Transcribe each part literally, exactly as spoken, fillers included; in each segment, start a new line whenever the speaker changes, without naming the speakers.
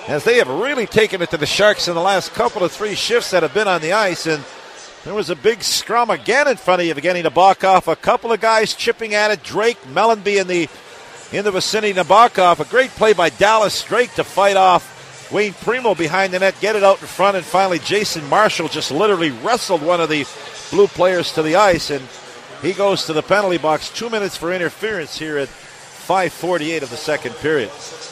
as they have really taken it to the Sharks in the last couple of three shifts that have been on the ice. And there was a big scrum again in front of Evgeny Nabokov. A couple of guys chipping at it. Drake, Mellanby in the in the vicinity. Nabokov, a great play by Dallas Drake to fight off Wayne Primo behind the net, get it out in front, and finally Jason Marshall just literally wrestled one of the Blue players to the ice, and he goes to the penalty box. Two minutes for interference here at five forty-eight of the second period.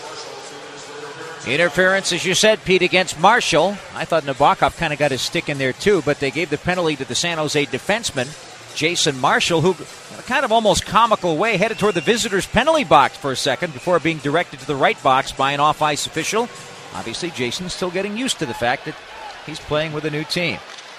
Interference, as you said, Pete, against Marshall. I thought Nabokov kind of got his stick in there too, but they gave the penalty to the San Jose defenseman, Jason Marshall, who in a kind of almost comical way headed toward the visitors' penalty box for a second before being directed to the right box by an off-ice official. Obviously, Jason's still getting used to the fact that he's playing with a new team.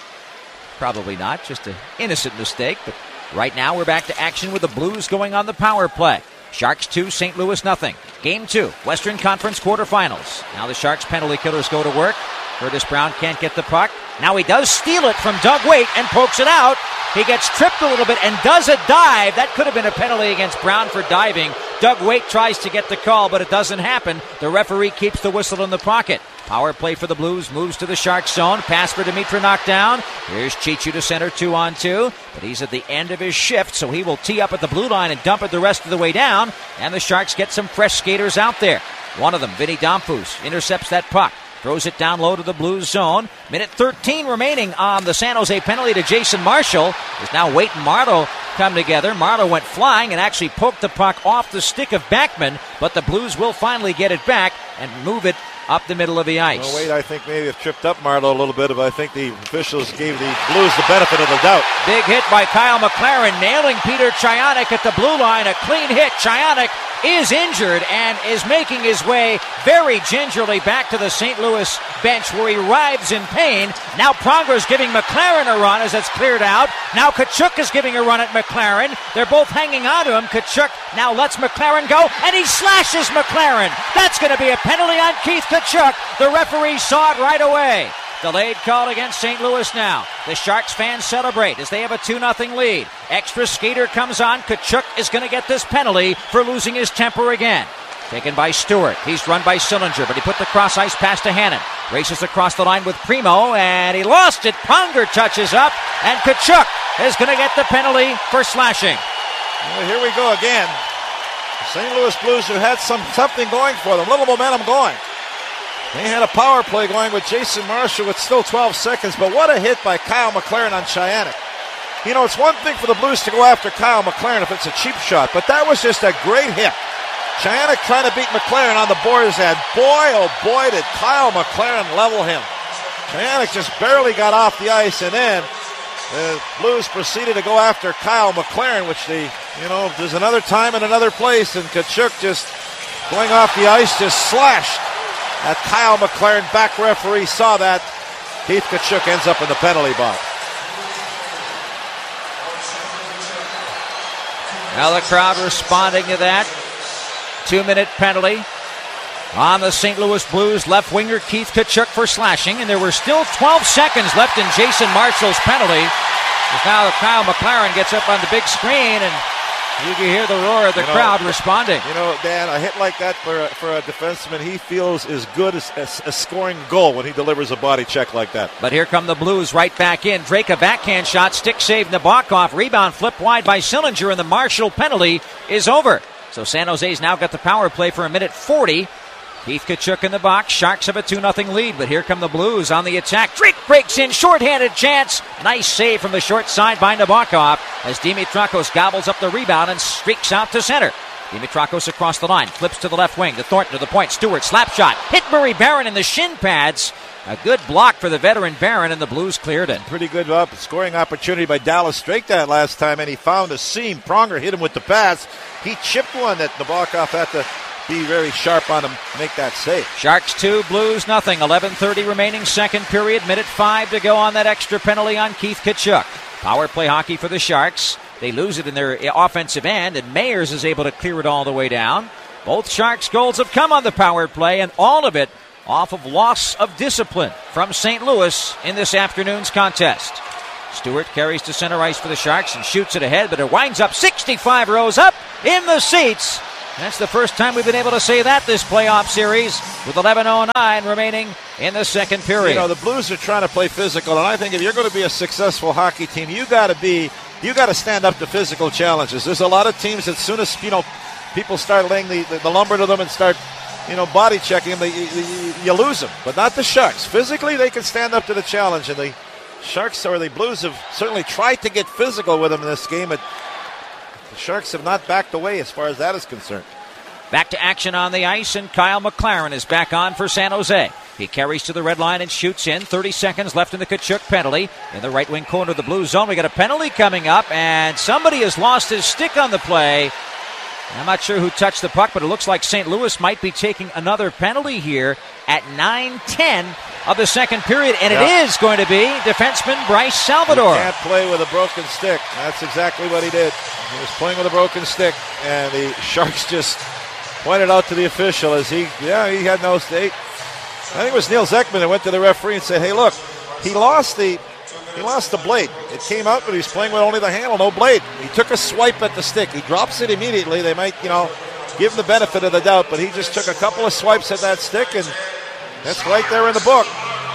Probably not, just an innocent mistake, but right now we're back to action with the Blues going on the power play. Sharks two, Saint Louis nothing. Game two, Western Conference quarterfinals. Now the Sharks penalty killers go to work. Curtis Brown can't get the puck. Now he does steal it from Doug Weight and pokes it out. He gets tripped a little bit and does a dive. That could have been a penalty against Brown for diving. Doug Weight tries to get the call, but it doesn't happen. The referee keeps the whistle in the pocket. Power play for the Blues, moves to the Sharks zone. Pass for Dimitra knocked down. Here's Chichu to center, two on two. But he's at the end of his shift, so he will tee up at the blue line and dump it the rest of the way down. And the Sharks get some fresh skaters out there. One of them, Vinny Domfus, intercepts that puck. Throws it down low to the Blues zone. Minute thirteen remaining on the San Jose penalty to Jason Marshall. There's now Weight and Marleau come together. Marleau went flying and actually poked the puck off the stick of Backman, but the Blues will finally get it back and move it up the middle of the ice.
Well, Wade, I think maybe have tripped up Marleau a little bit, but I think the officials gave the Blues the benefit of the doubt.
Big hit by Kyle McLaren, nailing Peter Chionik at the blue line. A clean hit. Chionik is injured and is making his way very gingerly back to the Saint Louis bench, where he writhes in pain. Now Pronger's giving McLaren a run as it's cleared out. Now Tkachuk is giving a run at McLaren. They're both hanging on to him. Tkachuk now lets McLaren go, and he slashes McLaren. That's going to be a penalty on Keith Tkachuk. The referee saw it right away. Delayed call against Saint Louis now. The Sharks fans celebrate as they have a two nothing lead. Extra skater comes on. Tkachuk is going to get this penalty for losing his temper again. Taken by Stewart. He's run by Sillinger, but he put the cross ice pass to Hannon. Races across the line with Primo, and he lost it. Pronger touches up, and Tkachuk is going to get the penalty for slashing.
Well, here we go again. Saint Louis Blues, who had some something going for them, little momentum going. They had a power play going with Jason Marshall with still twelve seconds, but what a hit by Kyle McLaren on Chionik. You know, it's one thing for the Blues to go after Kyle McLaren if it's a cheap shot, but that was just a great hit. Chionik trying to beat McLaren on the boards, and boy, oh boy, did Kyle McLaren level him. Chionik just barely got off the ice, and then the Blues proceeded to go after Kyle McLaren, which they, you know, there's another time and another place, and Tkachuk just going off the ice, just slashed at Kyle McLaren. Back referee saw that. Keith Tkachuk ends up in the penalty box.
Now the crowd responding to that. Two-minute penalty on the Saint Louis Blues left winger Keith Tkachuk for slashing, and there were still twelve seconds left in Jason Marshall's penalty. As now Kyle McLaren gets up on the big screen, and you can hear the roar of the you know, crowd responding.
You know, Dan, a hit like that for a, for a defenseman, he feels as good as, as a scoring goal when he delivers a body check like that.
But here come the Blues right back in. Drake a backhand shot, stick save Nabokov, rebound flipped wide by Sillinger, and the Marshall penalty is over. So San Jose's now got the power play for a minute forty. Keith Tkachuk in the box. Sharks have a two nothing lead, but here come the Blues on the attack. Drake breaks in, shorthanded chance. Nice save from the short side by Nabokov as Dimitrakos gobbles up the rebound and streaks out to center. Dimitrakos across the line, flips to the left wing, to Thornton to the point. Stewart, slap shot, hit Murray Barron in the shin pads. A good block for the veteran Barron, and the Blues cleared it.
Pretty good up scoring opportunity by Dallas Drake that last time, and he found a seam. Pronger hit him with the pass. He chipped one that Nabokov had to be very sharp on him to make that save.
Sharks two, Blues nothing. eleven thirty remaining second period. Minute five to go on that extra penalty on Keith Tkachuk. Power play hockey for the Sharks. They lose it in their offensive end, and Mayers is able to clear it all the way down. Both Sharks goals have come on the power play, and all of it off of loss of discipline from Saint Louis in this afternoon's contest. Stewart carries to center ice for the Sharks and shoots it ahead, but it winds up sixty-five rows up in the seats. That's the first time we've been able to say that this playoff series, with eleven oh nine remaining in the second period.
You know, the Blues are trying to play physical, and I think if you're going to be a successful hockey team, you got to be, you got to stand up to physical challenges. There's a lot of teams, as soon as, you know, people start laying the, the, the lumber to them and start, you know, body checking them, they, you, you lose them. But not the Sharks. Physically, they can stand up to the challenge, and the Sharks or the Blues have certainly tried to get physical with them in this game, but the Sharks have not backed away as far as that is concerned.
Back to action on the ice, and Kyle McLaren is back on for San Jose. He carries to the red line and shoots in. thirty seconds left in the Tkachuk penalty. In the right wing corner of the blue zone, we got a penalty coming up, and somebody has lost his stick on the play. I'm not sure who touched the puck, but it looks like Saint Louis might be taking another penalty here at nine ten of the second period, and yeah. It is going to be defenseman Bryce Salvador.
He can't play with a broken stick. That's exactly what he did. He was playing with a broken stick, and the Sharks just pointed out to the official as he, yeah, he had no stake. I think it was Neil Zekman that went to the referee and said, hey, look, he lost the he lost the blade. It came out, but he was playing with only the handle, no blade. He took a swipe at the stick. He drops it immediately. They might, you know, give him the benefit of the doubt, but he just took a couple of swipes at that stick, and that's right there in the book.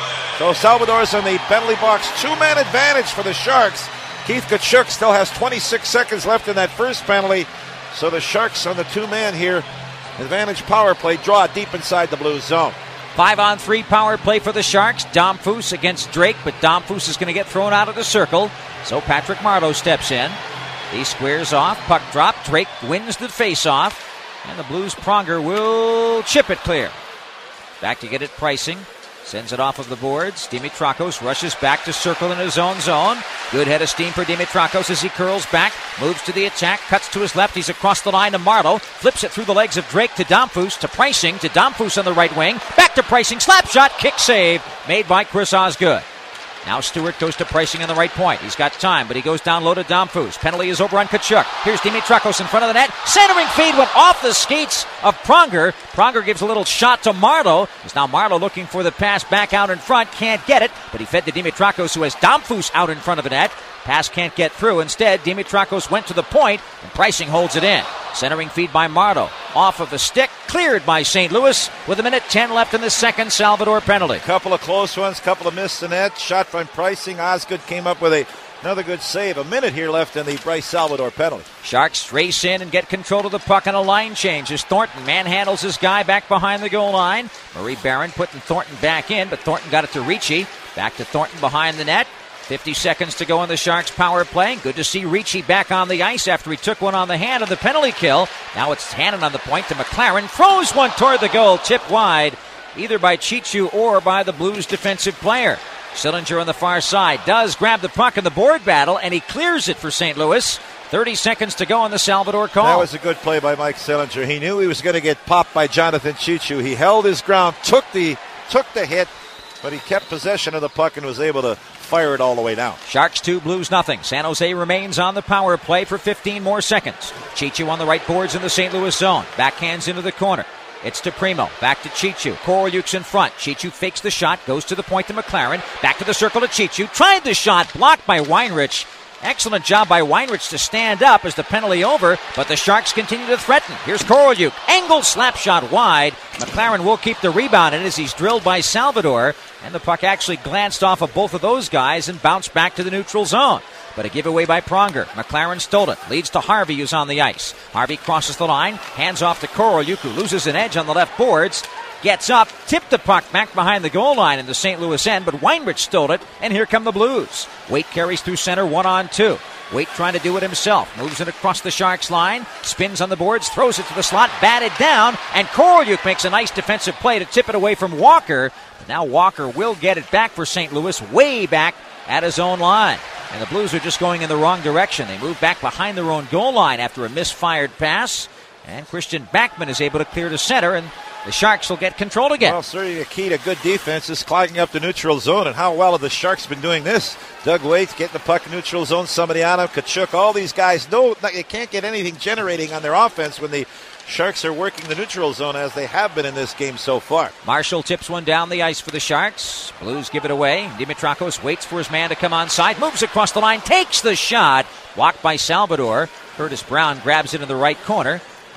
So Salvador's in the penalty box. Two-man advantage for the Sharks. Keith Tkachuk still has twenty-six seconds left in that first penalty. So the Sharks on the two-man here. Advantage power play, draw deep inside the blue zone.
Five on three power play for the Sharks. Domfus against Drake, but Domfus is going to get thrown out of the circle. So Patrick Marleau steps in. He squares off, puck drop. Drake wins the face-off. And the Blues Pronger will chip it clear. Back to get it Pricing. Sends it off of the boards. Dimitrakos rushes back to circle in his own zone. Good head of steam for Dimitrakos as he curls back. Moves to the attack. Cuts to his left. He's across the line to Marleau. Flips it through the legs of Drake to Domfus. To Pricing. To Domfus on the right wing. Back to Pricing. Slap shot. Kick save. Made by Chris Osgood. Now Stewart goes to Pricing on the right point. He's got time, but he goes down low to Domfus. Penalty is over on Tkachuk. Here's Dimitrakos in front of the net. Centering feed went off the skates of Pronger. Pronger gives a little shot to Marleau. It's now Marleau looking for the pass back out in front. Can't get it, but he fed to Dimitrakos, who has Domfus out in front of the net. Pass can't get through. Instead, Dimitrakos went to the point, and Pricing holds it in. Centering feed by Marleau. Off of the stick, cleared by Saint Louis. With a minute ten left in the second Salvador penalty.
Couple of close ones, couple of missed the net. Shot from Pricing. Osgood came up with a, another good save. A minute here left in the Bryce Salvador penalty.
Sharks race in and get control of the puck on a line change as Thornton manhandles his guy back behind the goal line. Marie Barron putting Thornton back in, but Thornton got it to Ricci. Back to Thornton behind the net. fifty seconds to go in the Sharks' power play. Good to see Ricci back on the ice after he took one on the hand of the penalty kill. Now it's Hannon on the point to McLaren. Throws one toward the goal. Tipped wide, either by Chichu or by the Blues defensive player. Sillinger on the far side does grab the puck in the board battle, and he clears it for Saint Louis. thirty seconds to go on the Salvador call.
That was a good play by Mike Sillinger. He knew he was going to get popped by Jonathan Chichu. He held his ground, took the took the hit, but he kept possession of the puck and was able to fire it all the way down.
Sharks two, Blues nothing. San Jose remains on the power play for fifteen more seconds. Chichu on the right boards in the Saint Louis zone. Backhands into the corner. It's to Primo. Back to Chichu. Korolyuk's in front. Chichu fakes the shot. Goes to the point to McLaren. Back to the circle to Chichu. Tried the shot. Blocked by Weinrich. Excellent job by Weinrich to stand up as the penalty over, but the Sharks continue to threaten. Here's Korolyuk. Angled slap shot wide. McLaren will keep the rebound in as he's drilled by Salvador, and the puck actually glanced off of both of those guys and bounced back to the neutral zone. But a giveaway by Pronger. McLaren stole it. Leads to Harvey, who's on the ice. Harvey crosses the line. Hands off to Korolyuk, who loses an edge on the left boards. Gets up, tipped the puck back behind the goal line in the Saint Louis end, but Weinrich stole it, and here come the Blues. Waite carries through center, one on two. Waite trying to do it himself. Moves it across the Sharks line. Spins on the boards, throws it to the slot, batted down, and Korolyuk makes a nice defensive play to tip it away from Walker. But now Walker will get it back for Saint Louis, way back at his own line. And the Blues are just going in the wrong direction. They move back behind their own goal line after a misfired pass. And Christian Backman is able to clear to center, and the Sharks will get control again.
Well, certainly a key to good defense is clogging up the neutral zone, and how well have the Sharks been doing this? Doug Waite getting the puck in neutral zone, somebody on him, Tkachuk, all these guys know that you can't get anything generating on their offense when the Sharks are working the neutral zone as they have been in this game so far.
Marshall tips one down the ice for the Sharks. Blues give it away. Dimitrakos waits for his man to come onside, moves across the line, takes the shot. Blocked by Salvador. Curtis Brown grabs it in the right corner.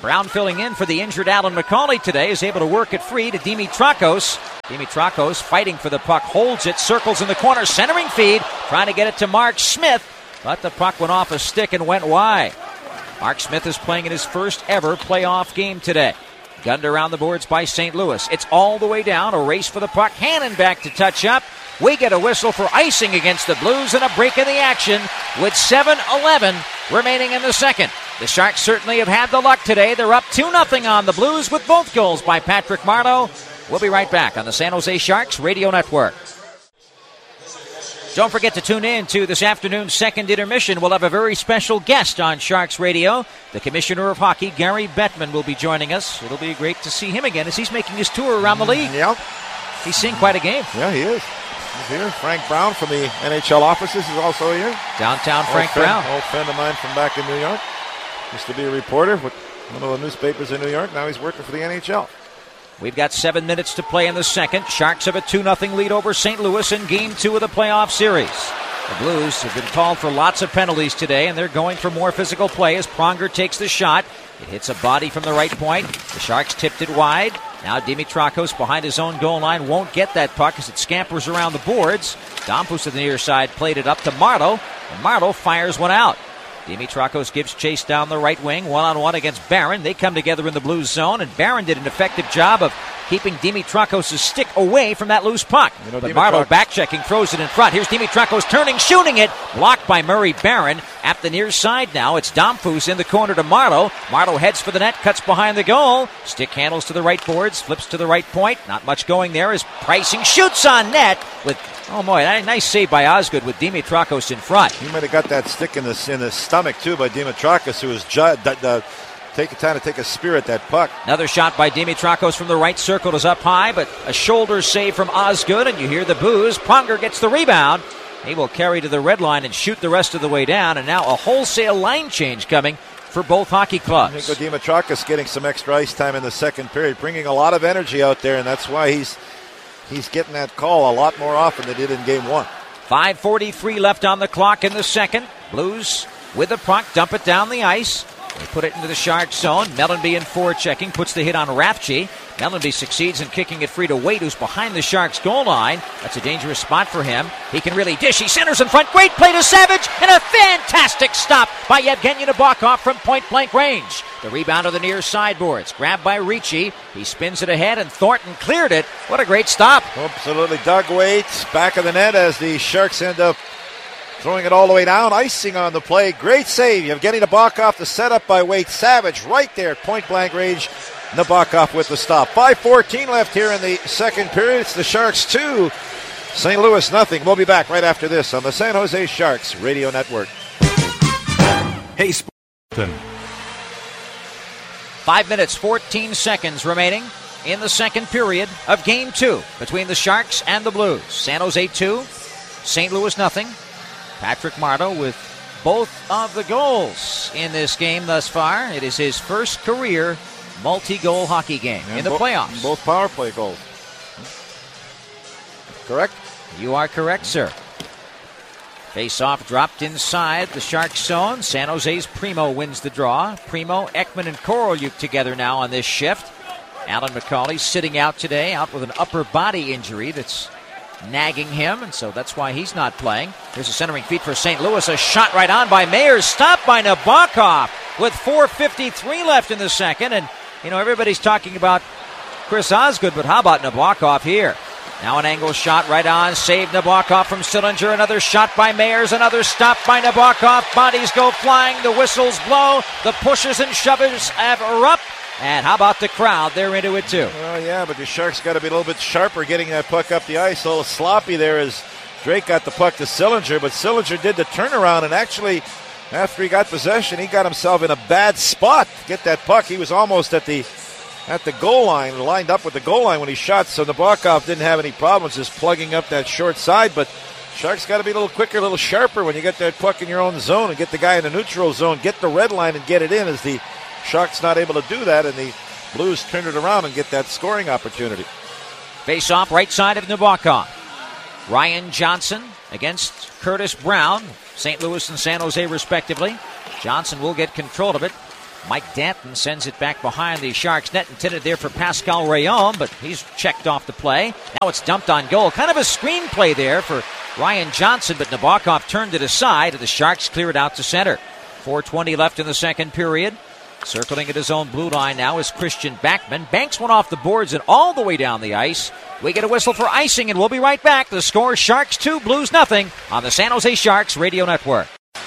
Brown filling in for the injured Alan McCauley today is able to work it free to Dimitrakos. Dimitrakos fighting for the puck, holds it, circles in the corner, centering feed, trying to get it to Mark Smith, but the puck went off a stick and went wide. Mark Smith is playing in his first ever playoff game today. Gunned around the boards by Saint Louis. It's all the way down, a race for the puck. Hannon back to touch up. We get a whistle for icing against the Blues and a break in the action with seven eleven remaining in the second. The Sharks certainly have had the luck today. They're up two nothing on the Blues with both goals by Patrick Marleau. We'll be right back on the San Jose Sharks Radio Network. Don't forget to tune in to this afternoon's second intermission. We'll have a very special guest on Sharks Radio. The Commissioner of Hockey, Gary Bettman, will be joining us. It'll be great to see him again as he's making his tour around the league.
Yep.
He's seeing quite a game.
Yeah, he is. He's here. Frank Brown from the N H L offices is also here.
Downtown Frank
old friend,
Brown.
Old friend of mine from back in New York. Used to be a reporter with one of the newspapers in New York. Now he's working for the N H L.
We've got seven minutes to play in the second. Sharks have a two nothing lead over Saint Louis in Game two of the playoff series. The Blues have been called for lots of penalties today, and they're going for more physical play as Pronger takes the shot. It hits a body from the right point. The Sharks tipped it wide. Now Dimitrakos behind his own goal line won't get that puck as it scampers around the boards. Domfus to the near side played it up to Marleau, and Marleau fires one out. Dimitrakos gives chase down the right wing, one-on-one against Barron. They come together in the Blues zone, and Barron did an effective job of keeping Dimitrakos' stick away from that loose puck. You know, but Dimitrak- Marleau back-checking, throws it in front. Here's Dimitrakos turning, shooting it, blocked by Murray Barron. At the near side now, it's Domfus in the corner to Marleau. Marleau heads for the net, cuts behind the goal. Stick handles to the right boards, flips to the right point. Not much going there as Pricing shoots on net with... Oh, boy, nice save by Osgood with Dimitrakos in front.
He might have got that stick in the, in the stomach, too, by Dimitrakos, who was ju- d- d- taking time to take a spear at that puck.
Another shot by Dimitrakos from the right circle is up high, but a shoulder save from Osgood, and you hear the boos. Pronger gets the rebound. He will carry to the red line and shoot the rest of the way down, and now a wholesale line change coming for both hockey clubs.
Nico Dimitrakos getting some extra ice time in the second period, bringing a lot of energy out there, and that's why he's He's getting that call a lot more often than he did in game one.
five forty-three left on the clock in the second. Blues with the puck, dump it down the ice. They put it into the Sharks zone. Mellanby in forechecking, puts the hit on Rafchi. Mellanby succeeds in kicking it free to Wade, who's behind the Sharks goal line. That's a dangerous spot for him. He can really dish. He centers in front. Great play to Savage, and a fantastic stop by Yevgeny Nabokov from point-blank range. The rebound of the near sideboards. Grabbed by Ricci. He spins it ahead, and Thornton cleared it. What a great stop.
Absolutely. Doug Waits back of the net as the Sharks end up throwing it all the way down. Icing on the play. Great save. Yevgeny Nabokov, the setup by Wade Savage right there at point-blank range. Nabokov with the stop. five fourteen left here in the second period. It's the Sharks two, Saint Louis nothing. We'll be back right after this on the San Jose Sharks Radio Network.
Hey, Sportington.
Five minutes, fourteen seconds remaining in the second period of Game two between the Sharks and the Blues. San Jose two, Saint Louis nothing. Patrick Marleau with both of the goals in this game thus far. It is his first career multi-goal hockey game and in the bo- playoffs.
Both power play goals. Correct?
You are correct, sir. Face-off dropped inside the Sharks zone. San Jose's Primo wins the draw. Primo, Ekman, and Korolyuk together now on this shift. Alan McCauley sitting out today, out with an upper body injury that's nagging him, and so that's why he's not playing. Here's a centering feed for Saint Louis. A shot right on by Mayers, stopped by Nabokov with four fifty-three left in the second. And, you know, everybody's talking about Chris Osgood, but how about Nabokov here? Now an angle shot right on, saved Nabokov from Sillinger. Another shot by Mayers, another stop by Nabokov. Bodies go flying, the whistles blow, the pushers and shovers have erupt. And how about the crowd? They're into it too.
Well, yeah, but the Sharks got to be a little bit sharper getting that puck up the ice. A little sloppy there as Drake got the puck to Sillinger, but Sillinger did the turnaround, and actually, after he got possession, he got himself in a bad spot to get that puck. He was almost at the at the goal line, lined up with the goal line when he shot, so Nabokov didn't have any problems just plugging up that short side, but Sharks got to be a little quicker, a little sharper when you get that puck in your own zone and get the guy in the neutral zone, get the red line and get it in, as the Sharks not able to do that, and the Blues turn it around and get that scoring opportunity.
Face off right side of Nabokov. Ryan Johnson against Curtis Brown, Saint Louis and San Jose respectively. Johnson will get control of it. Mike Danton sends it back behind the Sharks net, intended there for Pascal Rayon, but he's checked off the play. Now it's dumped on goal. Kind of a screenplay there for Ryan Johnson, but Nabokov turned it aside, and the Sharks clear it out to center. four twenty left in the second period. Circling at his own blue line now is Christian Backman. Banks one off the boards and all the way down the ice. We get a whistle for icing, and we'll be right back. The score, Sharks two, Blues nothing on the San Jose Sharks Radio Network.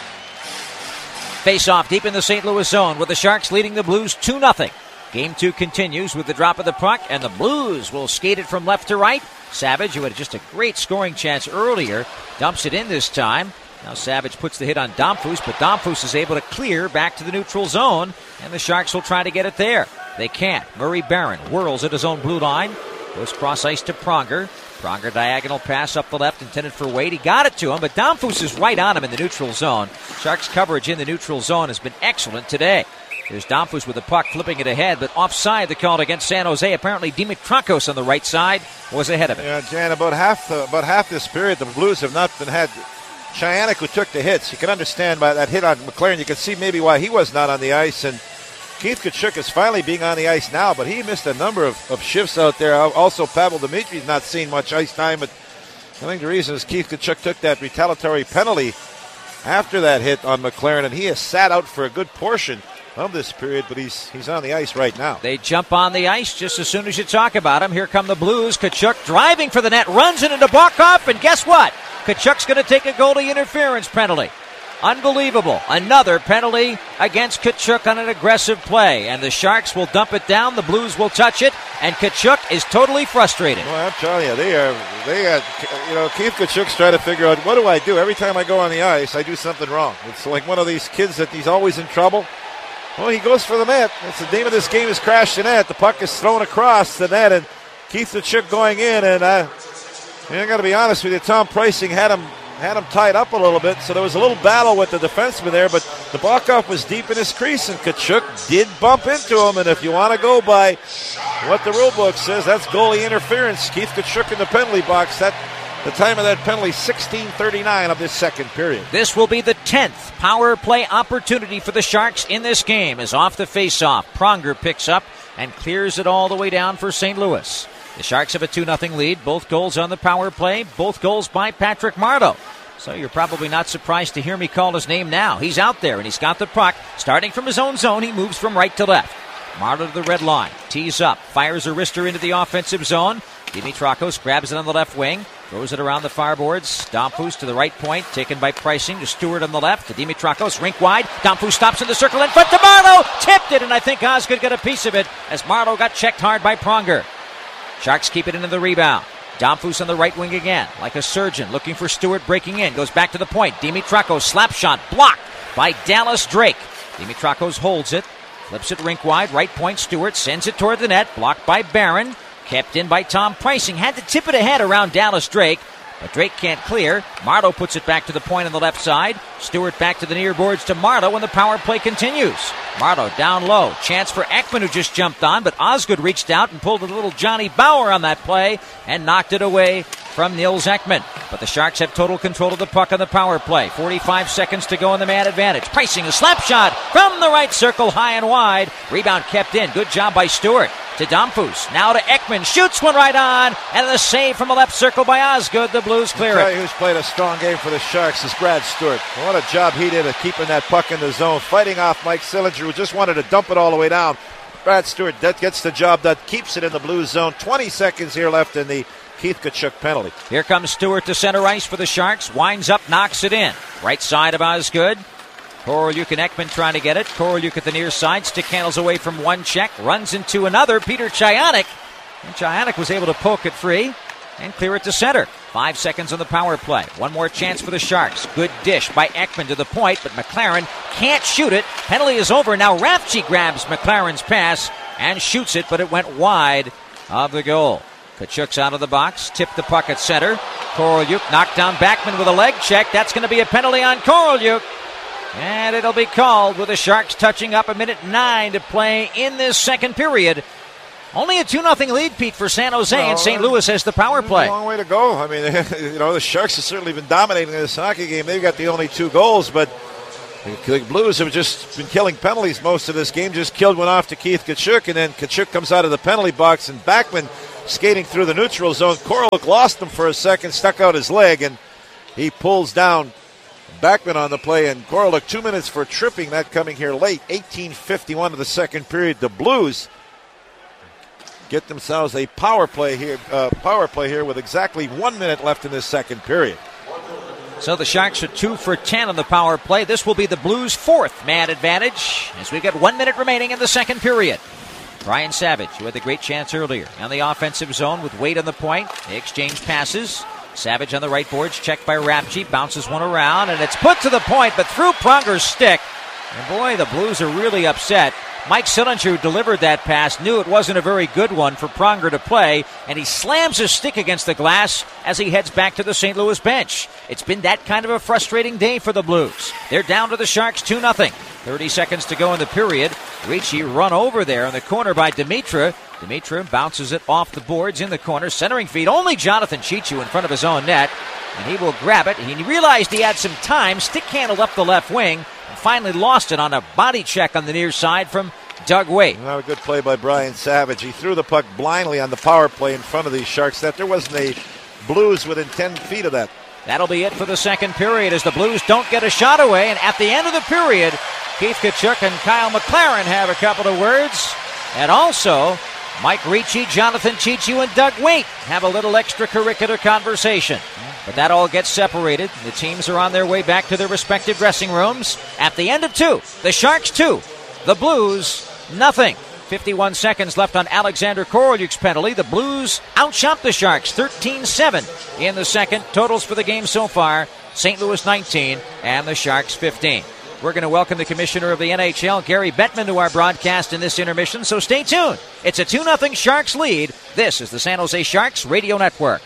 Face-off deep in the Saint Louis zone with the Sharks leading the Blues two nothing. Game two continues with the drop of the puck, and the Blues will skate it from left to right. Savage, who had just a great scoring chance earlier, dumps it in this time. Now Savage puts the hit on Domfus, but Domfus is able to clear back to the neutral zone, and the Sharks will try to get it there. They can't. Murray Barron whirls at his own blue line, goes cross ice to Pronger. Pronger diagonal pass up the left, intended for Wade. He got it to him, but Domfus is right on him in the neutral zone. Sharks coverage in the neutral zone has been excellent today. There's Domfus with the puck, flipping it ahead, but offside the call against San Jose. Apparently Dimitrakos on the right side was ahead of it.
Yeah, Jan, about half the, about half this period, the Blues have not been had. Chyanek, who took the hits, you can understand by that hit on McLaren. You can see maybe why he was not on the ice. And Keith Tkachuk is finally being on the ice now, but he missed a number of, of shifts out there. Also, Pavel Dimitri's not seen much ice time, but I think the reason is Keith Tkachuk took that retaliatory penalty after that hit on McLaren, and he has sat out for a good portion of this period, but he's he's on the ice right now.
They jump on the ice just as soon as you talk about him. Here come the Blues. Tkachuk driving for the net, runs it into Nabokov, and guess what? Tkachuk's going to take a goalie interference penalty. Unbelievable. Another penalty against Tkachuk on an aggressive play, and the Sharks will dump it down. The Blues will touch it, and Tkachuk is totally frustrated.
Well, I'm telling you, they are, they are, you know, Keith Tkachuk's trying to figure out, what do I do? Every time I go on the ice, I do something wrong. It's like one of these kids that he's always in trouble. Well, he goes for the net. That's the name of this game, is crash the net. The puck is thrown across the net, and Keith Tkachuk going in, and uh, I got to be honest with you, Tom Preissing had him had him tied up a little bit, so there was a little battle with the defenseman there, but the Nabokov was deep in his crease, and Tkachuk did bump into him, and if you want to go by what the rule book says, that's goalie interference. Keith Tkachuk in the penalty box. That the time of that penalty, sixteen thirty-nine of this second period.
This will be the tenth power play opportunity for the Sharks in this game, as off the faceoff, Pronger picks up and clears it all the way down for Saint Louis. The Sharks have a two nothing lead. Both goals on the power play. Both goals by Patrick Marleau. So you're probably not surprised to hear me call his name now. He's out there, and he's got the puck. Starting from his own zone, he moves from right to left. Marleau to the red line. Tees up. Fires a wrister into the offensive zone. Dimitrakos grabs it on the left wing. Throws it around the far boards. Domfus to the right point. Taken by Preissing to Stewart on the left. To Dimitrakos. Rink wide. Domfus stops in the circle in front to Marleau. Tipped it, and I think Osgood got a piece of it as Marleau got checked hard by Pronger. Sharks keep it into the rebound. Domfus on the right wing again, like a surgeon, looking for Stewart, breaking in. Goes back to the point. Dimitrakos, slap shot, blocked by Dallas Drake. Dimitrakos holds it, flips it rink wide, right point. Stewart sends it toward the net, blocked by Barron. Kept in by Tom Preissing. Had to tip it ahead around Dallas Drake, but Drake can't clear. Marleau puts it back to the point on the left side. Stewart back to the near boards to Marleau, and the power play continues. Marleau down low. Chance for Ekman, who just jumped on, but Osgood reached out and pulled a little Johnny Bauer on that play and knocked it away from Nils Ekman. But the Sharks have total control of the puck on the power play. forty-five seconds to go in the man advantage. Preissing a slap shot from the right circle, high and wide. Rebound kept in. Good job by Stewart. To Domfus. Now to Ekman. Shoots one right on. And the save from the left circle by Osgood. The Blues clear it.
Who's played a strong game for the Sharks is Brad Stewart. What a job he did of keeping that puck in the zone. Fighting off Mike Sillinger, who just wanted to dump it all the way down. Brad Stewart that gets the job done. Keeps it in the Blues zone. twenty seconds here left in the Keith Tkachuk penalty.
Here comes Stewart to center ice for the Sharks. Winds up, knocks it in. Right side of Osgood. Korolyuk and Ekman trying to get it. Korolyuk at the near side. Stick handles away from one check. Runs into another. Peter Chyanek. And Chyanek was able to poke it free and clear it to center. Five seconds on the power play. One more chance for the Sharks. Good dish by Ekman to the point, but McLaren can't shoot it. Penalty is over. Now Rafchi grabs McLaren's pass and shoots it, but it went wide of the goal. Tkachuk's out of the box. Tipped the puck at center. Korolyuk knocked down Backman with a leg check. That's going to be a penalty on Korolyuk. And it'll be called with the Sharks touching up a minute nine to play in this second period. Only a two nothing lead, Pete, for San Jose, well, and Saint Louis has the power play.
A long way to go. I mean, you know, the Sharks have certainly been dominating this hockey game. They've got the only two goals, but The Blues have just been killing penalties most of this game. Just killed one off to Keith Tkachuk, and then Tkachuk comes out of the penalty box, and Backman skating through the neutral zone. Koralik lost him for a second, stuck out his leg, and he pulls down Backman on the play. And Koralik, two minutes for tripping, that coming here late. eighteen fifty-one of the second period. The Blues get themselves a power play here, uh, power play here with exactly one minute left in this second period.
So the Sharks are two for ten on the power play. This will be the Blues' fourth man advantage as we've got one minute remaining in the second period. Brian Savage, who had the great chance earlier, on the offensive zone with Wade on the point. They exchange passes. Savage on the right boards, checked by Rapchi, bounces one around, and it's put to the point, but through Pronger's stick. And boy, the Blues are really upset. Mike Sillinger, who delivered that pass, knew it wasn't a very good one for Pronger to play, and he slams his stick against the glass as he heads back to the Saint Louis bench. It's been that kind of a frustrating day for the Blues. They're down to the Sharks two nothing. thirty seconds to go in the period. Ricci run over there in the corner by Dimitra. Dimitra bounces it off the boards in the corner. Centering feed, only Jonathan Chichu in front of his own net, and he will grab it. He realized he had some time, stick handled up the left wing, and finally lost it on a body check on the near side from Doug Weight.
Not a good play by Brian Savage. He threw the puck blindly on the power play in front of these Sharks. That there wasn't a Blues within ten feet of that.
That'll be it for the second period as the Blues don't get a shot away. And at the end of the period, Keith Tkachuk and Kyle McLaren have a couple of words. And also, Mike Ricci, Jonathan Chichu, and Doug Weight have a little extracurricular conversation. But that all gets separated. The teams are on their way back to their respective dressing rooms. At the end of two, the Sharks two, the Blues nothing. fifty-one seconds left on Alexander Korolyuk's penalty. The Blues outshot the Sharks thirteen seven in the second. Totals for the game so far, Saint Louis nineteen and the Sharks fifteen. We're going to welcome the commissioner of the N H L, Gary Bettman, to our broadcast in this intermission, so stay tuned. It's a two nothing Sharks lead. This is the San Jose Sharks Radio Network.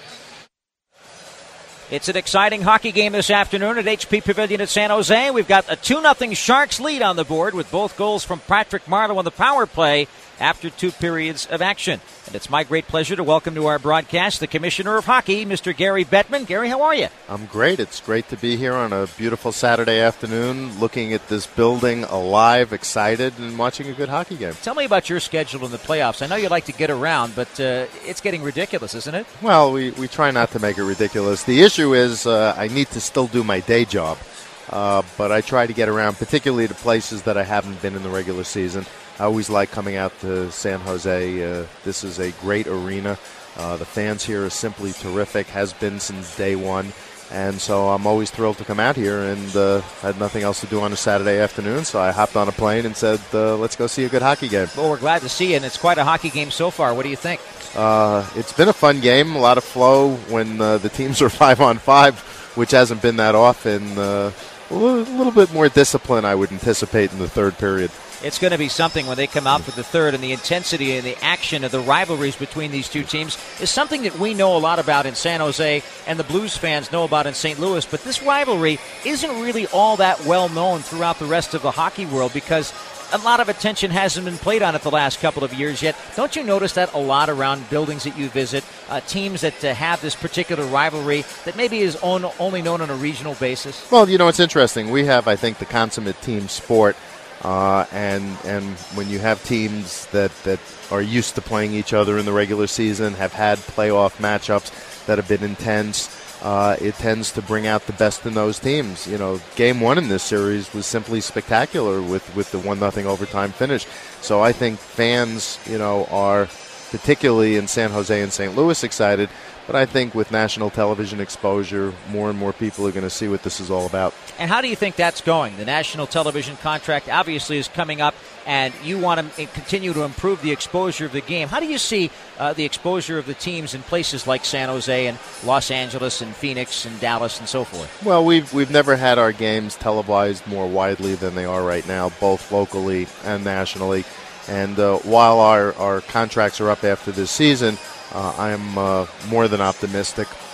It's an exciting hockey game this afternoon at H P Pavilion at San Jose. We've got a two nothing Sharks lead on the board with both goals from Patrick Marleau on the power play after two periods of action. And it's my great pleasure to welcome to our broadcast the Commissioner of Hockey, Mister Gary Bettman. Gary, how are you?
I'm great. It's great to be here on a beautiful Saturday afternoon, looking at this building alive, excited, and watching a good hockey game.
Tell me about your schedule in the playoffs. I know you like to get around, but uh, it's getting ridiculous, isn't it?
Well, we, we try not to make it ridiculous. The issue is uh, I need to still do my day job, uh, but I try to get around, particularly to places that I haven't been in the regular season. I always like coming out to San Jose. Uh, this is a great arena. Uh, the fans here are simply terrific, has been since day one. And so I'm always thrilled to come out here, and uh, had nothing else to do on a Saturday afternoon, so I hopped on a plane and said, uh, let's go see a good hockey game.
Well, we're glad to see you, and it's quite a hockey game so far. What do you think?
Uh, it's been a fun game, a lot of flow when uh, the teams are five on five, which hasn't been that often. Uh, a little bit more discipline, I would anticipate, in the third period.
It's going to be something when they come out for the third, and the intensity and the action of the rivalries between these two teams is something that we know a lot about in San Jose and the Blues fans know about in Saint Louis. But this rivalry isn't really all that well known throughout the rest of the hockey world because a lot of attention hasn't been played on it the last couple of years yet. Don't you notice that a lot around buildings that you visit, uh, teams that uh, have this particular rivalry that maybe is on, only known on a regional basis?
Well, you know, it's interesting. We have, I think, the consummate team sport. Uh, and and when you have teams that, that are used to playing each other in the regular season, have had playoff matchups that have been intense, uh, it tends to bring out the best in those teams. You know, game one in this series was simply spectacular with, with the one nothing overtime finish. So I think fans, you know, are particularly in San Jose and Saint Louis excited. But I think with national television exposure, more and more people are going to see what this is all about.
And how do you think that's going? The national television contract obviously is coming up, and you want to continue to improve the exposure of the game. How do you see uh, the exposure of the teams in places like San Jose and Los Angeles and Phoenix and Dallas and so forth?
Well, we've we've never had our games televised more widely than they are right now, both locally and nationally. And uh, while our, our contracts are up after this season, Uh, I am uh, more than optimistic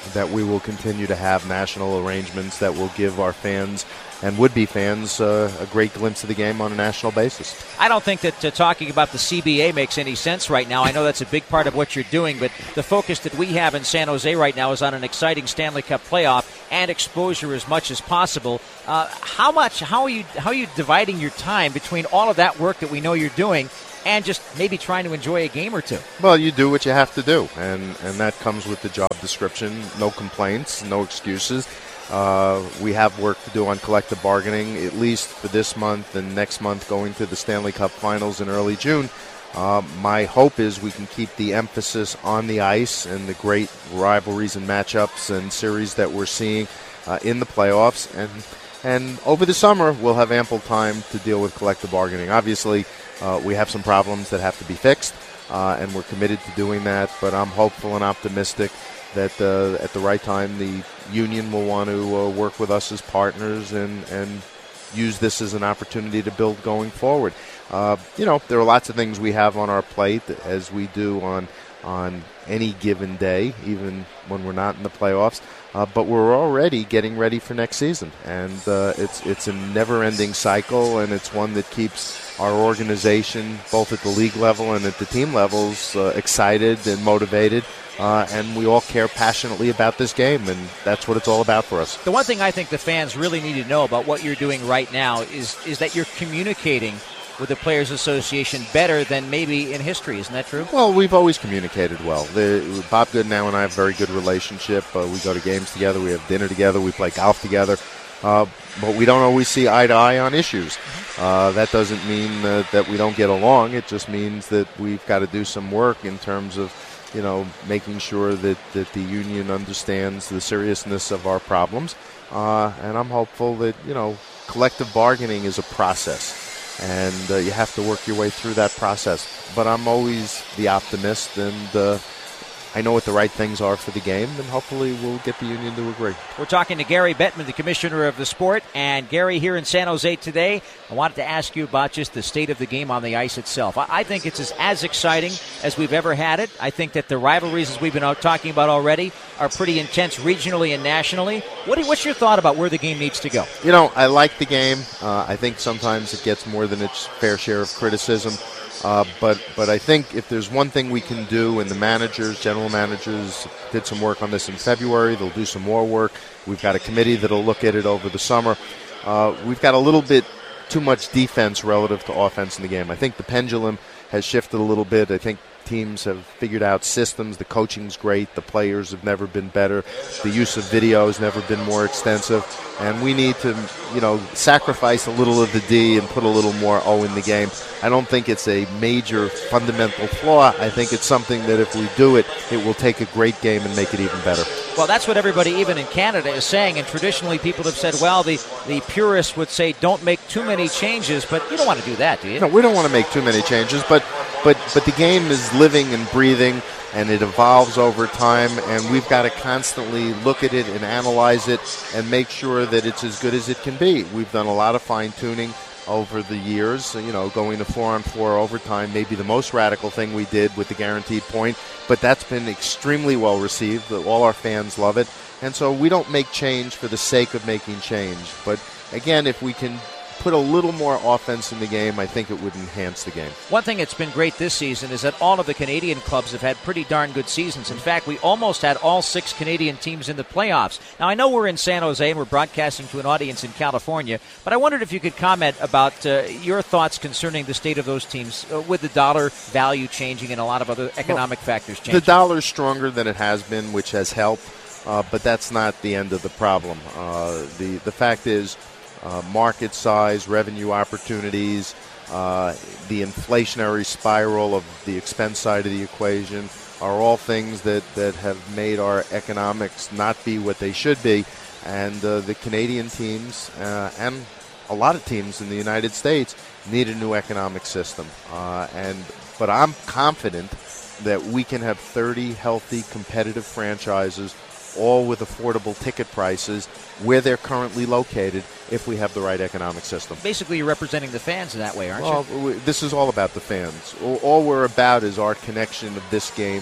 that we will continue to have national arrangements that will give our fans and would-be fans uh, a great glimpse of the game on a national basis.
I don't think that uh, talking about the C B A makes any sense right now. I know that's a big part of what you're doing, but the focus that we have in San Jose right now is on an exciting Stanley Cup playoff and exposure as much as possible. Uh, how much? How are you? How are you dividing your time between all of that work that we know you're doing and just maybe trying to enjoy a game or two?
Well, you do what you have to do, and and that comes with the job description. No complaints, no excuses. Uh, we have work to do on collective bargaining, at least for this month and next month going to the Stanley Cup Finals in early June. Uh, my hope is we can keep the emphasis on the ice and the great rivalries and matchups and series that we're seeing uh, in the playoffs. And, and over the summer, we'll have ample time to deal with collective bargaining. Obviously, uh, we have some problems that have to be fixed, uh, and we're committed to doing that. But I'm hopeful and optimistic that uh, at the right time the union will want to uh, work with us as partners and, and use this as an opportunity to build going forward. Uh, you know, there are lots of things we have on our plate, as we do on on any given day, even when we're not in the playoffs. Uh, but we're already getting ready for next season, and uh, it's it's a never-ending cycle, and it's one that keeps our organization, both at the league level and at the team levels, uh, excited and motivated. Uh, and we all care passionately about this game, and that's what it's all about for us.
The one thing I think the fans really need to know about what you're doing right now is is that you're communicating with the Players Association better than maybe in history. Isn't that true?
Well, we've always communicated well. The, Bob Goodenow and I have a very good relationship. Uh, we go to games together. We have dinner together. We play golf together. Uh, but we don't always see eye to eye on issues. Uh, that doesn't mean uh, that we don't get along. It just means that we've got to do some work in terms of, you know, making sure that, that the union understands the seriousness of our problems. Uh, and I'm hopeful that, you know, collective bargaining is a process. And uh, you have to work your way through that process. But I'm always the optimist, and uh, I know what the right things are for the game, and hopefully we'll get the union to agree.
We're talking to Gary Bettman, the commissioner of the sport, and Gary here in San Jose today. I wanted to ask you about just the state of the game on the ice itself. I think it's as, as exciting as we've ever had it. I think that the rivalries, as we've been out talking about already, are pretty intense regionally and nationally. What do, what's your thought about where the game needs to go?
You know, I like the game. Uh, I think sometimes it gets more than its fair share of criticism. Uh, but but I think if there's one thing we can do, and the managers, general managers, did some work on this in February, they'll do some more work. We've got a committee that'll look at it over the summer. Uh, we've got a little bit too much defense relative to offense in the game. I think the pendulum has shifted a little bit. I think teams have figured out systems. The coaching's great. The players have never been better. The use of video has never been more extensive. And we need to, you know, sacrifice a little of the D and put a little more O in the game. I don't think it's a major fundamental flaw. I think it's something that if we do it, it will take a great game and make it even better.
Well, that's what everybody, even in Canada, is saying. And traditionally, people have said, well, the, the purists would say don't make too many changes. But you don't want to do that, do you?
No, we don't want to make too many changes. But but but the game is living and breathing, and it evolves over time, and we've got to constantly look at it and analyze it and make sure that it's as good as it can be. We've done a lot of fine-tuning over the years, you know, going to four-on-four overtime, maybe the most radical thing we did with the guaranteed point, but that's been extremely well received. All our fans love it, and so we don't make change for the sake of making change. But again, if we can put a little more offense in the game, I think it would enhance the game.
One thing that's been great this season is that all of the Canadian clubs have had pretty darn good seasons. In fact, we almost had all six Canadian teams in the playoffs. Now, I know we're in San Jose and we're broadcasting to an audience in California, but I wondered if you could comment about uh, your thoughts concerning the state of those teams uh, with the dollar value changing and a lot of other economic well, factors changing.
The dollar's stronger than it has been, which has helped, uh, but that's not the end of the problem. Uh, the, the fact is, Uh, market size, revenue opportunities, uh, the inflationary spiral of the expense side of the equation are all things that, that have made our economics not be what they should be. And uh, the Canadian teams uh, and a lot of teams in the United States need a new economic system. Uh, and but I'm confident that we can have thirty healthy, competitive franchises, all with affordable ticket prices where they're currently located if we have the right economic system.
Basically, you're representing the fans in that way, aren't
well,
you?
Well, this is all about the fans. All we're about is our connection of this game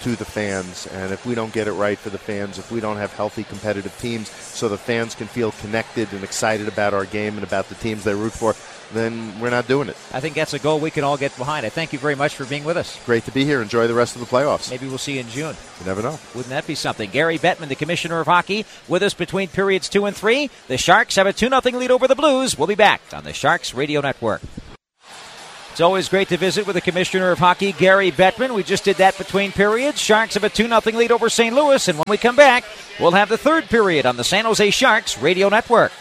to the fans. And if we don't get it right for the fans, if we don't have healthy competitive teams so the fans can feel connected and excited about our game and about the teams they root for, then we're not doing it.
I think that's a goal we can all get behind. I thank you very much for being with us.
Great to be here. Enjoy the rest of the playoffs.
Maybe we'll see you in June.
You never know.
Wouldn't that be something? Gary Bettman, the commissioner of hockey, with us between periods two and three. The Sharks have a two nothing lead over the Blues. We'll be back on the Sharks Radio Network. It's always great to visit with the commissioner of hockey, Gary Bettman. We just did that between periods. Sharks have a two nothing lead over Saint Louis. And when we come back, we'll have the third period on the San Jose Sharks Radio Network.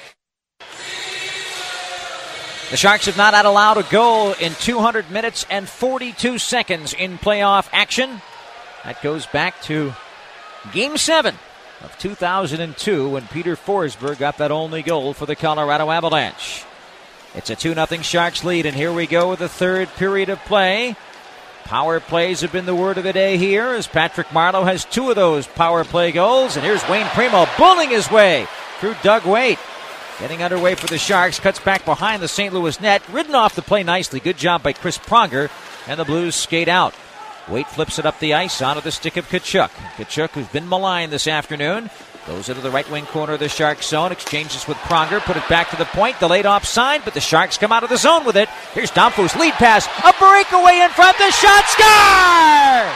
The Sharks have not had allowed a goal in two hundred minutes and forty-two seconds in playoff action. That goes back to Game seven of two thousand two when Peter Forsberg got that only goal for the Colorado Avalanche. It's a two nothing Sharks lead, and here we go with the third period of play. Power plays have been the word of the day here, as Patrick Marleau has two of those power play goals. And here's Wayne Primo bulling his way through Doug Weight. Getting underway for the Sharks, cuts back behind the Saint Louis net, ridden off the play nicely. Good job by Chris Pronger, and the Blues skate out. Weight flips it up the ice onto the stick of Tkachuk. Tkachuk, who's been maligned this afternoon, goes into the right wing corner of the Sharks zone, exchanges with Pronger, put it back to the point, delayed offside, but the Sharks come out of the zone with it. Here's Domfus, lead pass, a breakaway in front, the shot, score!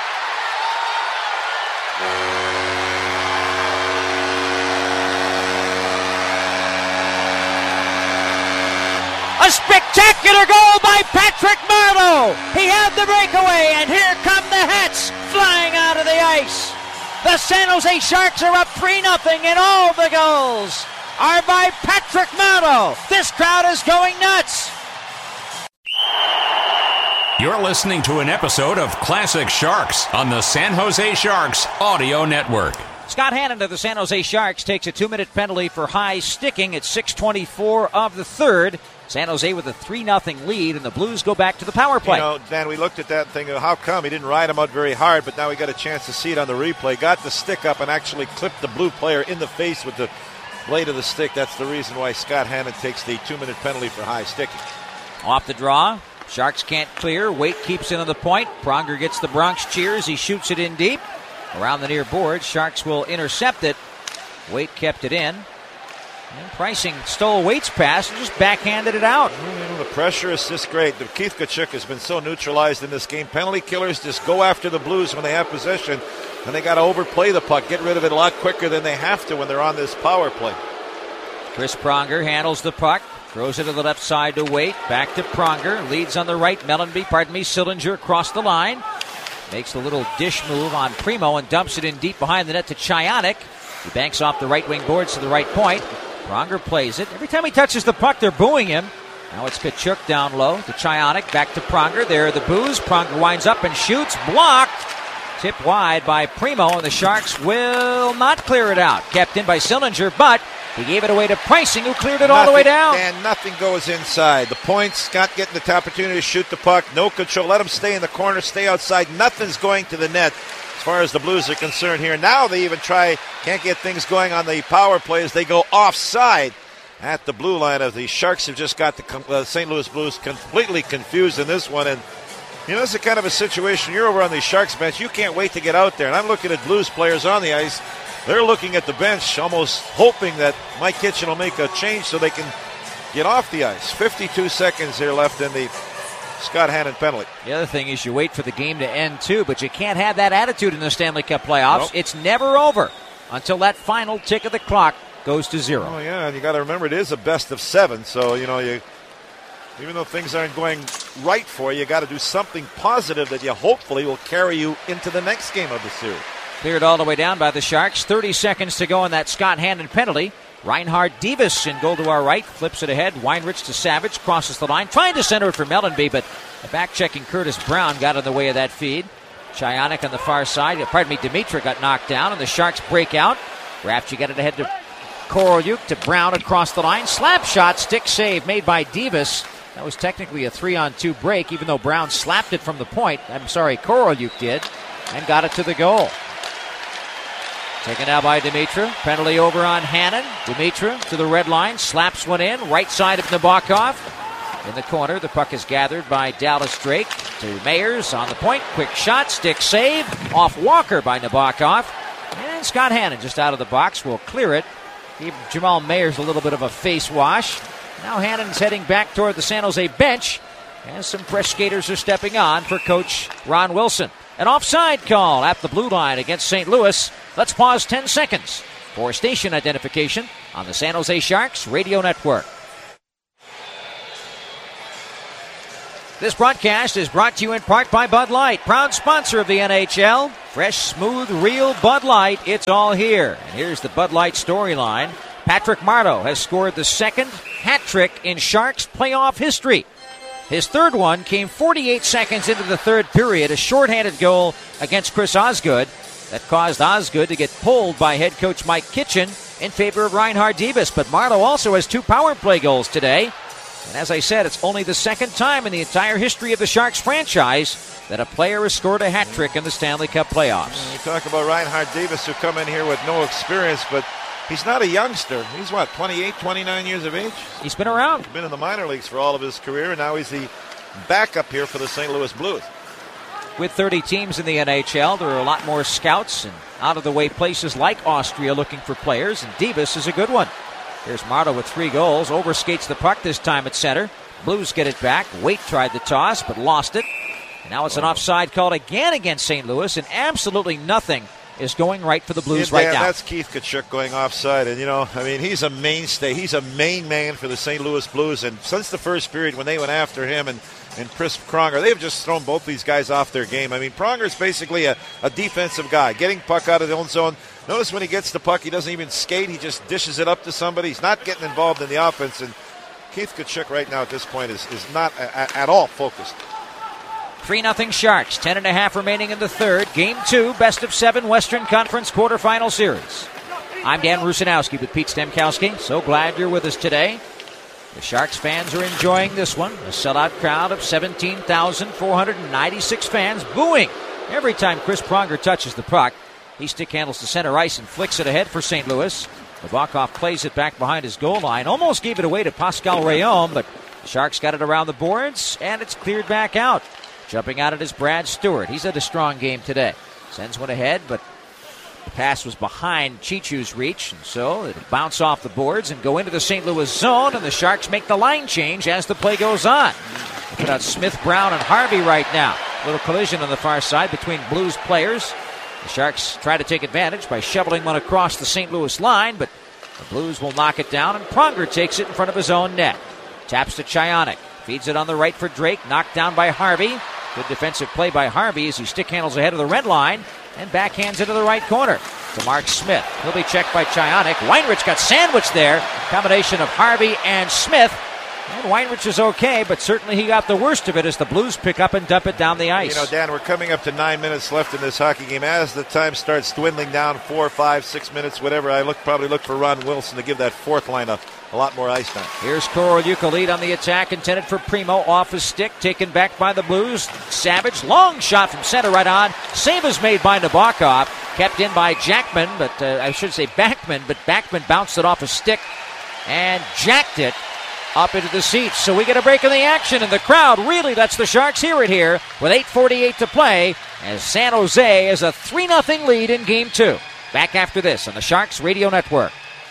A spectacular goal by Patrick Marleau. He had the breakaway, and here come the Hats flying out of the ice. The San Jose Sharks are up three nothing, and all the goals are by Patrick Marleau. This crowd is going nuts.
You're listening to an episode of Classic Sharks on the San Jose Sharks Audio Network.
Scott Hannon of the San Jose Sharks takes a two-minute penalty for high sticking at six twenty-four of the third. San Jose with a three nothing lead, and the Blues go back to the power play.
You know, Dan, we looked at that thing. How come he didn't ride him out very hard, but now we got a chance to see it on the replay. Got the stick up and actually clipped the Blue player in the face with the blade of the stick. That's the reason why Scott Hannon takes the two-minute penalty for high sticking.
Off the draw. Sharks can't clear. Weight keeps it on the point. Pronger gets the Bronx cheers. He shoots it in deep. Around the near board, Sharks will intercept it. Weight kept it in. And Preissing stole Waite's pass and just backhanded it out.
You know, the pressure is just great. Keith Tkachuk has been so neutralized in this game. Penalty killers just go after the Blues when they have possession, and they got to overplay the puck, get rid of it a lot quicker than they have to when they're on this power play.
Chris Pronger handles the puck, throws it to the left side to Weight, back to Pronger, leads on the right. Mellanby, pardon me, Sillinger across the line. Makes the little dish move on Primo and dumps it in deep behind the net to Chionik. He banks off the right wing boards to the right point. Pronger plays it. Every time he touches the puck, they're booing him. Now it's Tkachuk down low to Chionik, back to Pronger. There are the boos. Pronger winds up and shoots. Blocked. Tipped wide by Primo, and the Sharks will not clear it out. Kept in by Sillinger, but he gave it away to Preissing, who cleared it
nothing,
all the way down.
And nothing goes inside. The points, Scott getting the opportunity to shoot the puck. No control. Let him stay in the corner, stay outside. Nothing's going to the net as far as the Blues are concerned here. Now they even try, can't get things going on the power plays. They go offside at the blue line. As the Sharks have just got the uh, Saint Louis Blues completely confused in this one. And, you know, this is kind of a situation. You're over on the Sharks bench. You can't wait to get out there. And I'm looking at Blues players on the ice. They're looking at the bench, almost hoping that Mike Kitchen will make a change so they can get off the ice. fifty-two seconds here left in the Scott Hannon penalty.
The other thing is you wait for the game to end, too, but you can't have that attitude in the Stanley Cup playoffs. Nope. It's never over until that final tick of the clock goes to zero.
Oh, yeah, and you got to remember it is a best of seven, so, you know, you even though things aren't going right for you, you got to do something positive that you hopefully will carry you into the next game of the series.
Cleared all the way down by the Sharks. thirty seconds to go on that Scott Hannon penalty. Reinhard Davis in goal to our right. Flips it ahead. Weinrich to Savage. Crosses the line. Trying to center it for Mellanby, but the back-checking Curtis Brown got in the way of that feed. Chionik on the far side. Pardon me, Dimitra got knocked down, and the Sharks break out. Rafchi got it ahead to Korolyuk, to Brown across the line. Slap shot. Stick save made by Davis. That was technically a three-on-two break, even though Brown slapped it from the point. I'm sorry, Korolyuk did, and got it to the goal. Taken out by Dimitra. Penalty over on Hannon. Dimitra to the red line. Slaps one in. Right side of Nabokov. In the corner, the puck is gathered by Dallas Drake. to Mayers on the point. Quick shot, stick save. Off Walker by Nabokov. And Scott Hannon just out of the box will clear it. Give Jamal Mayers a little bit of a face wash. Now Hannon's heading back toward the San Jose bench. As some fresh skaters are stepping on for Coach Ron Wilson. An offside call at the blue line against Saint Louis. Let's pause ten seconds for station identification on the San Jose Sharks Radio Network. This broadcast is brought to you in part by Bud Light, proud sponsor of the N H L. Fresh, smooth, real Bud Light, it's all here. And here's the Bud Light storyline. Patrick Marleau has scored the second hat trick in Sharks playoff history. His third one came forty-eight seconds into the third period, a shorthanded goal against Chris Osgood that caused Osgood to get pulled by head coach Mike Kitchen in favor of Reinhard Dibas. But Marleau also has two power play goals today. And as I said, it's only the second time in the entire history of the Sharks franchise that a player has scored a hat trick in the Stanley Cup playoffs.
You talk about Reinhard Dibas, who come in here with no experience, but he's not a youngster. He's, what, twenty-eight, twenty-nine years of age?
He's been around.
He's been in the minor leagues for all of his career, and now he's the backup here for the Saint Louis Blues.
With thirty teams in the N H L, there are a lot more scouts and out-of-the-way places like Austria looking for players, and Dibas is a good one. Here's Marleau with three goals. Overskates the puck this time at center. Blues get it back. Waite tried the toss, but lost it. And now it's an offside called again against Saint Louis, and absolutely nothing is going right for the Blues
yeah,
right
Dan,
now.
That's Keith Tkachuk going offside. And, you know, I mean, he's a mainstay. He's a main man for the Saint Louis Blues. And since the first period when they went after him and, and Chris Pronger, they've just thrown both these guys off their game. I mean, Pronger's basically a, a defensive guy, getting puck out of the own zone. Notice when he gets the puck, he doesn't even skate. He just dishes it up to somebody. He's not getting involved in the offense. And Keith Tkachuk right now at this point is, is not a, at all focused.
three nothing Sharks. Ten and a half remaining in the third. Game two, best of seven Western Conference quarterfinal series. I'm Dan Rusanowski with Pete Stemkowski. So glad you're with us today. The Sharks fans are enjoying this one. A sellout crowd of seventeen thousand four hundred ninety-six fans booing every time Chris Pronger touches the puck. He stick handles to center ice and flicks it ahead for Saint Louis. Nabokov plays it back behind his goal line. Almost gave it away to Pascal Rayom, but the Sharks got it around the boards, and it's cleared back out. Jumping out it is Brad Stewart. He's had a strong game today. Sends one ahead, but the pass was behind Chichu's reach, and so it'll bounce off the boards and go into the Saint Louis zone, and the Sharks make the line change as the play goes on. They put out Smith, Brown, and Harvey right now. Little collision on the far side between Blues players. The Sharks try to take advantage by shoveling one across the Saint Louis line, but the Blues will knock it down, and Pronger takes it in front of his own net. Taps to Chionik. Feeds it on the right for Drake. Knocked down by Harvey. Good defensive play by Harvey as he stick handles ahead of the red line and backhands into the right corner to Mark Smith. He'll be checked by Chionik. Weinrich got sandwiched there. Combination of Harvey and Smith. And Weinrich is okay, but certainly he got the worst of it as the Blues pick up and dump it down the ice.
You know, Dan, we're coming up to nine minutes left in this hockey game. As the time starts dwindling down, four, five, six minutes, whatever, I look probably look for Ron Wilson to give that fourth line a, a lot more ice time.
Here's Korolyuka lead on the attack, intended for Primo, off his stick, taken back by the Blues. Savage, long shot from center right on. Save is made by Nabokov, kept in by Jackman, but uh, I should say Backman, but Backman bounced it off his stick and jacked it up into the seats. So we get a break in the action, and the crowd really lets the Sharks hear it here with eight forty-eight to play as San Jose is a three nothing lead in Game two. Back after this on the Sharks Radio Network.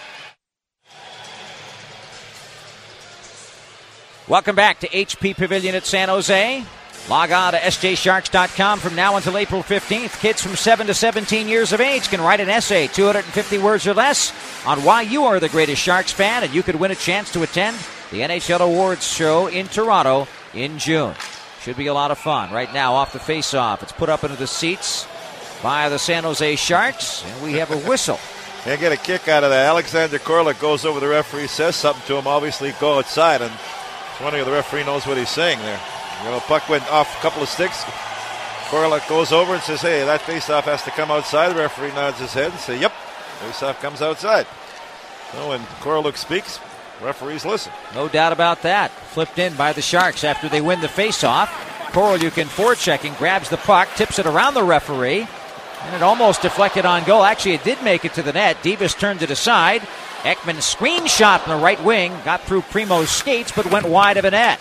Welcome back to H P Pavilion at San Jose. Log on to S J Sharks dot com from now until April fifteenth. Kids from seven to seventeen years of age can write an essay, two hundred fifty words or less, on why you are the greatest Sharks fan, and you could win a chance to attend the N H L Awards show in Toronto in June. Should be a lot of fun. Right now, off the face-off, it's put up into the seats by the San Jose Sharks, and we have a whistle.
And get a kick out of that. Alexander Korlick goes over the referee, says something to him, obviously go outside, and I wonder if the referee knows what he's saying there. You know, puck went off a couple of sticks. Korlick goes over and says, hey, that face-off has to come outside. The referee nods his head and says, yep, face-off comes outside. So when Korlick speaks, referees listen.
No doubt about that. Flipped in by the Sharks after they win the face-off. Korolyukin forechecking, grabs the puck, tips it around the referee, and it almost deflected on goal. Actually, it did make it to the net. Dibas turned it aside. Ekman screen shot from the right wing, got through Primo's skates, but went wide of a net.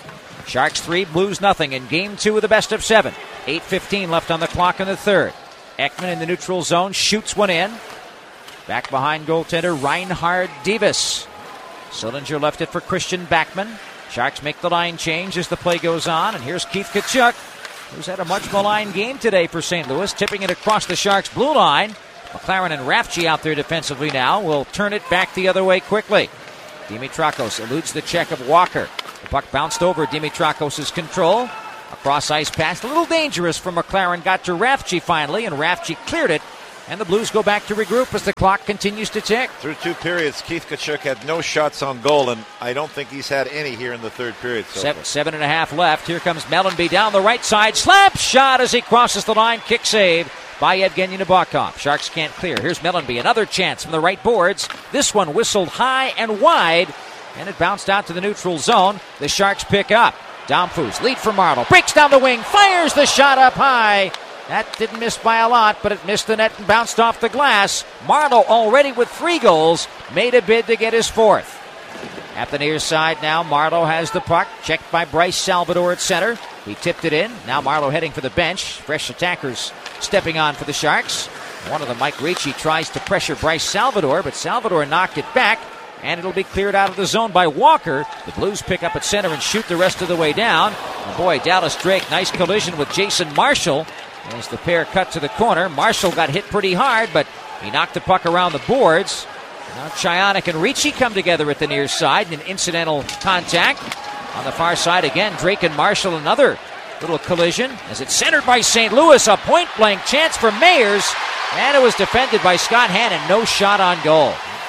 Sharks three, Blues nothing in game two of the best of seven. eight fifteen left on the clock in the third. Ekman in the neutral zone shoots one in. Back behind goaltender Reinhard Davis. Sillinger left it for Christian Backman. Sharks make the line change as the play goes on, and here's Keith Tkachuk, who's had a much maligned game today for Saint Louis, tipping it across the Sharks' blue line. McLaren and Rafchi out there defensively now will turn it back the other way quickly. Dimitrakos eludes the check of Walker. The puck bounced over Dimitrakos' control. A cross-ice pass, a little dangerous for McLaren, got to Rafchi finally, and Rafchi cleared it. And the Blues go back to regroup as the clock continues to tick.
Through two periods, Keith Tkachuk had no shots on goal, and I don't think he's had any here in the third period. So
seven, seven and a half left. Here comes Mellanby down the right side. Slap shot as he crosses the line. Kick save by Evgeny Nabokov. Sharks can't clear. Here's Mellanby. Another chance from the right boards. This one whistled high and wide, and it bounced out to the neutral zone. The Sharks pick up. Domfus, lead for Marleau. Breaks down the wing. Fires the shot up high. That didn't miss by a lot, but it missed the net and bounced off the glass. Marleau, already with three goals, made a bid to get his fourth. At the near side now, Marleau has the puck. Checked by Bryce Salvador at center. He tipped it in. Now Marleau heading for the bench. Fresh attackers stepping on for the Sharks. One of them, Mike Ricci, tries to pressure Bryce Salvador, but Salvador knocked it back, and it'll be cleared out of the zone by Walker. The Blues pick up at center and shoot the rest of the way down. And boy, Dallas Drake, nice collision with Jason Marshall. As the pair cut to the corner, Marshall got hit pretty hard, but he knocked the puck around the boards. Now Chionik and Ricci come together at the near side in an incidental contact. On the far side again, Drake and Marshall, another little collision as it's centered by Saint Louis. A point-blank chance for Mayers, and it was defended by Scott Hannon. No shot on goal.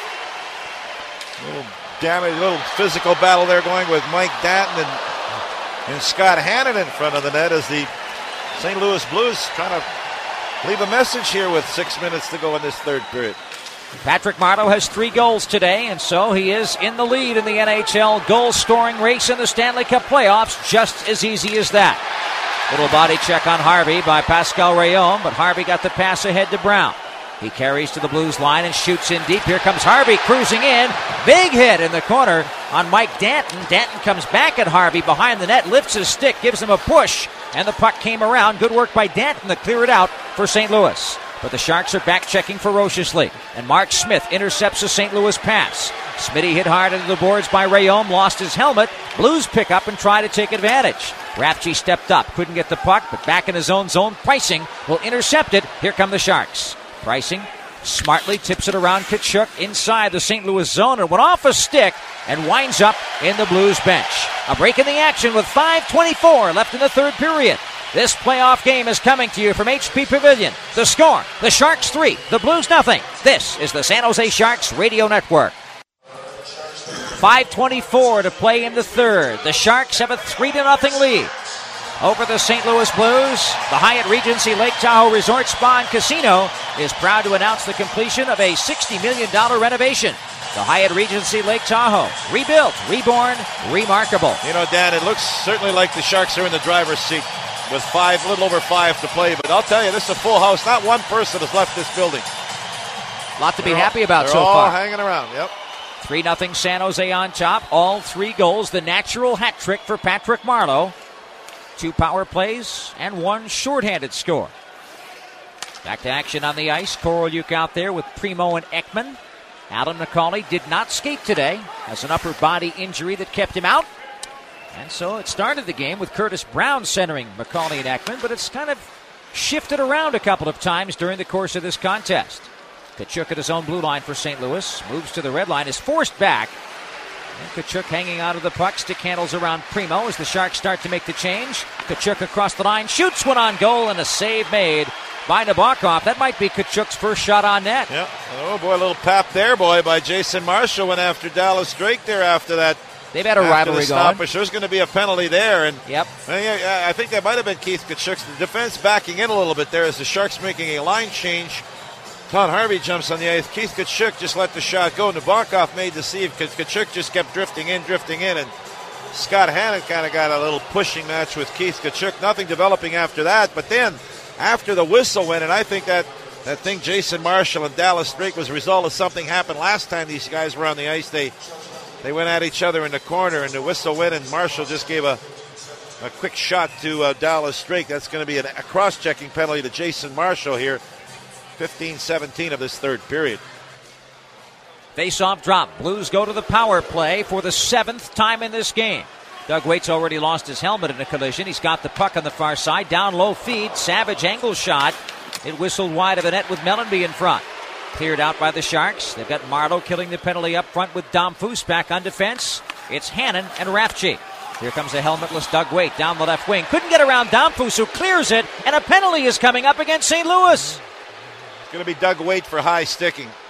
Little damage, little physical battle there going with Mike Danton and, and Scott Hannon in front of the net as the Saint Louis Blues trying to leave a message here with six minutes to go in this third period.
Patrick Marleau has three goals today, and so he is in the lead in the N H L goal-scoring race in the Stanley Cup playoffs. Just as easy as that. Little body check on Harvey by Pascal Rayón, but Harvey got the pass ahead to Brown. He carries to the Blues line and shoots in deep. Here comes Harvey cruising in. Big hit in the corner on Mike Danton. Danton comes back at Harvey behind the net, lifts his stick, gives him a push, and the puck came around. Good work by Danton to clear it out for Saint Louis. But the Sharks are back checking ferociously, and Mark Smith intercepts a Saint Louis pass. Smitty hit hard into the boards by Rayón, lost his helmet. Blues pick up and try to take advantage. Rafchi stepped up, couldn't get the puck, but back in his own zone. Pricing will intercept it. Here come the Sharks. Pricing smartly tips it around Tkachuk inside the Saint Louis zone and went off a stick and winds up in the Blues bench. A break in the action with five twenty-four left in the third period. This playoff game is coming to you from H P Pavilion. The score, the Sharks three, the Blues nothing. This is the San Jose Sharks Radio Network. five twenty-four to play in the third. The Sharks have a three to nothing lead over the Saint Louis Blues. The Hyatt Regency Lake Tahoe Resort Spa and Casino is proud to announce the completion of a sixty million dollars renovation. The Hyatt Regency Lake Tahoe, rebuilt, reborn, remarkable.
You know, Dan, it looks certainly like the Sharks are in the driver's seat with five, a little over five to play. But I'll tell you, this is a full house. Not one person has left this building.
A lot to be
they're
happy
all,
about
they're
so
all
far.
hanging around, yep.
three nothing San Jose on top. All three goals. The natural hat trick for Patrick Marleau. Two power plays and one shorthanded score. Back to action on the ice. Korolyuk out there with Primo and Ekman. Alan McCauley did not skate today. Has an upper body injury that kept him out. And so it started the game with Curtis Brown centering McCauley and Ekman, but it's kind of shifted around a couple of times during the course of this contest. Tkachuk at his own blue line for Saint Louis. Moves to the red line, is forced back. And Tkachuk hanging out of the puck. Stick handles around Primo as the Sharks start to make the change. Tkachuk across the line, shoots one on goal, and a save made by Nabokov. That might be Tkachuk's first shot on net.
Yep. Oh, boy, a little pap there, boy, by Jason Marshall. Went after Dallas Drake there after that.
They've had a rivalry going.
There's going to be a penalty there. And
yep.
I think that might have been Keith Tkachuk's. The defense backing in a little bit there as the Sharks making a line change. Todd Harvey jumps on the ice. Keith Tkachuk just let the shot go. Nabokov made the save because Tkachuk just kept drifting in, drifting in. And Scott Hannon kind of got a little pushing match with Keith Tkachuk. Nothing developing after that. But then, after the whistle went, and I think that, that thing Jason Marshall and Dallas Drake was a result of something happened last time these guys were on the ice. They they went at each other in the corner, and the whistle went, and Marshall just gave a A quick shot to uh, Dallas Drake. That's going to be an, a cross-checking penalty to Jason Marshall here. fifteen seventeen of this third period.
Face-off drop. Blues go to the power play for the seventh time in this game. Doug Waite's already lost his helmet in a collision. He's got the puck on the far side. Down low feed. Savage angle shot. It whistled wide of the net with Mellanby in front. Cleared out by the Sharks. They've got Marleau killing the penalty up front with Dom Foose back on defense. It's Hannon and Rafchi. Here comes a helmetless Doug Waite down the left wing. Couldn't get around Dom Foose, who clears it, and a penalty is coming up against Saint Louis.
It's going to be Doug Waite for high sticking.